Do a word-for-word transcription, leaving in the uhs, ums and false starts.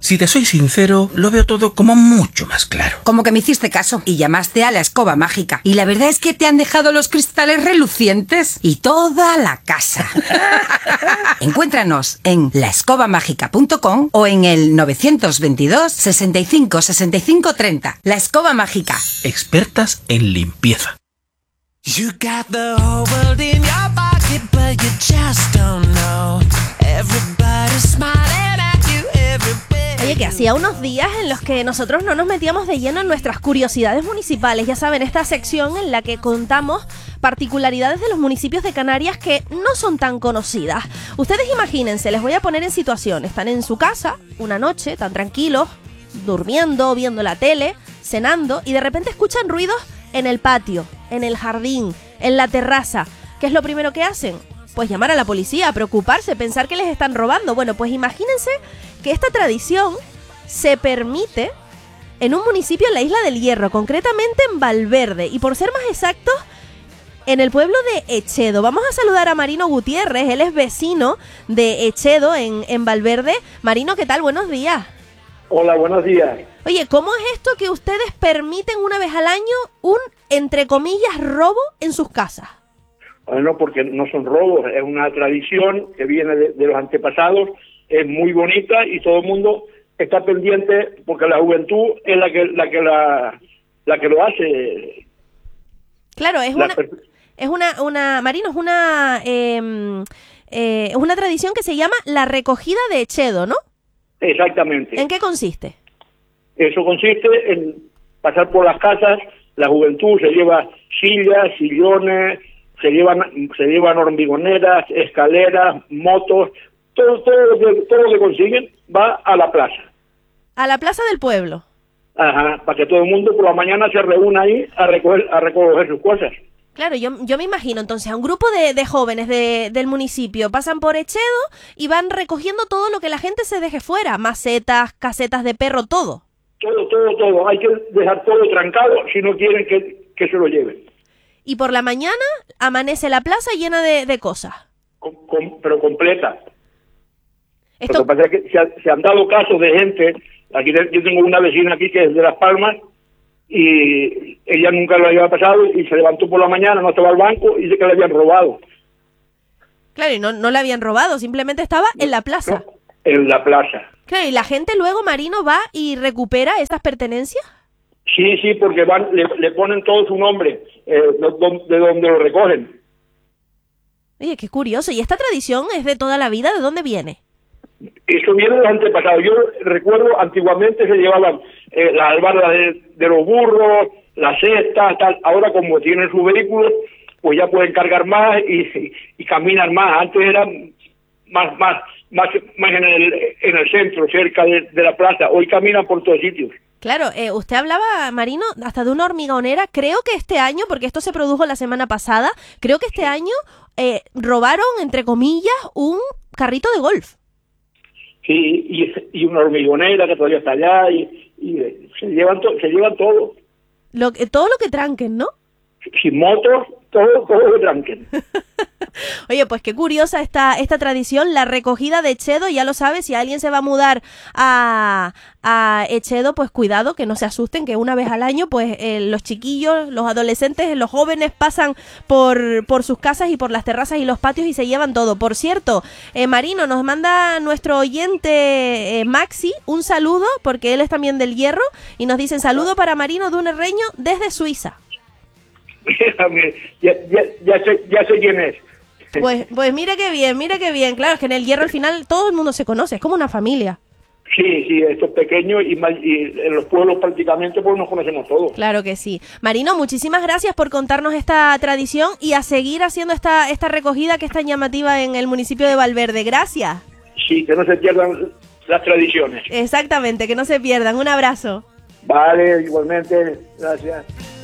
Si te soy sincero, lo veo todo como mucho más claro. Como que me hiciste caso y llamaste a la escoba mágica. Y la verdad es que te han dejado los cristales relucientes y toda la casa. Encuéntranos en la escoba mágica punto com o en el nueve dos dos, sesenta y cinco, sesenta y cinco, treinta. La Escoba Mágica. Expertas en limpieza. You got the whole world in your pocket, but you just don't know. Everybody's smiling at you, everywhere. Oye, que hacía unos días en los que nosotros no nos metíamos de lleno en nuestras curiosidades municipales. Ya saben, esta sección en la que contamos particularidades de los municipios de Canarias que no son tan conocidas. Ustedes imagínense, les voy a poner en situación. Están en su casa, una noche, tan tranquilos, durmiendo, viendo la tele, cenando, y de repente escuchan ruidos en el patio, en el jardín, en la terraza. ¿Qué es lo primero que hacen? Pues llamar a la policía, preocuparse, pensar que les están robando. Bueno, pues imagínense que esta tradición se permite en un municipio en la Isla del Hierro, concretamente en Valverde, y por ser más exactos, en el pueblo de Echedo. Vamos a saludar a Marino Gutiérrez, él es vecino de Echedo en, en Valverde. Marino, ¿qué tal? Buenos días. Hola, buenos días. Oye, ¿cómo es esto que ustedes permiten una vez al año un, entre comillas, robo en sus casas? Bueno, porque no son robos, es una tradición que viene de, de los antepasados, es muy bonita y todo el mundo está pendiente porque la juventud es la que la que la, la que lo hace. Claro, es la una per- es una una Marino, es una eh, eh, es una tradición que se llama la recogida de Echedo, ¿no? Exactamente. ¿En qué consiste? Eso consiste en pasar por las casas, la juventud se lleva sillas, sillones, se llevan se llevan hormigoneras, escaleras, motos, todo todo lo que, todo lo que consiguen va a la plaza. A la plaza del pueblo. Ajá, para que todo el mundo por la mañana se reúna ahí a recoger a recoger sus cosas. Claro, yo, yo me imagino entonces a un grupo de, de jóvenes de, del municipio pasan por Echedo y van recogiendo todo lo que la gente se deje fuera, macetas, casetas de perro, todo. Todo, todo, todo. Hay que dejar todo trancado si no quieren que, que se lo lleven. Y por la mañana amanece la plaza llena de, de cosas. Con, con, pero completa. Esto... Lo que pasa es que se, ha, se han dado casos de gente. Aquí yo tengo una vecina aquí que es de Las Palmas y ella nunca lo había pasado y se levantó por la mañana, no estaba al banco y dice que le habían robado. Claro, y no, no le habían robado, simplemente estaba en la plaza. No, en la plaza. Claro, y la gente luego, Marino, va y recupera estas pertenencias. Sí, sí, porque van le, le ponen todo su nombre, eh, de, de donde lo recogen. Oye, qué curioso. ¿Y esta tradición es de toda la vida? ¿De dónde viene? Eso viene de los antepasados. Yo recuerdo, antiguamente se llevaban eh, las albardas de, de los burros, las cestas, tal. Ahora como tienen sus vehículos, pues ya pueden cargar más y, y, y caminan más. Antes eran más más más, más en, el, en el centro, cerca de, de la plaza. Hoy caminan por todos sitios. Claro, eh, usted hablaba, Marino, hasta de una hormigonera. Creo que este año, porque esto se produjo la semana pasada, creo que este año eh, robaron, entre comillas, un carrito de golf. Sí, y, y una hormigonera que todavía está allá y, y se llevan to, se llevan todo. Lo, todo lo que tranquen, ¿no? Sin motos, todo, todo lo que tranquen. Oye, pues qué curiosa esta, esta tradición, la recogida de Echedo. Ya lo sabes, si alguien se va a mudar a, a Echedo, pues cuidado, que no se asusten, que una vez al año, pues eh, los chiquillos, los adolescentes, los jóvenes pasan por, por sus casas y por las terrazas y los patios y se llevan todo. Por cierto, eh, Marino, nos manda nuestro oyente eh, Maxi un saludo, porque él es también del Hierro, y nos dicen saludo para Marino de un Herreño desde Suiza. ya, ya, ya, sé, ya sé quién es. Pues, pues mire qué bien, mire qué bien. Claro, es que en el Hierro al final todo el mundo se conoce, es como una familia. Sí, sí, esto es pequeño y, y en los pueblos prácticamente pues nos conocemos todos. Claro que sí. Marino, muchísimas gracias por contarnos esta tradición y a seguir haciendo esta, esta recogida que es tan llamativa en el municipio de Valverde. Gracias. Sí, que no se pierdan las tradiciones. Exactamente, que no se pierdan. Un abrazo. Vale, igualmente. Gracias.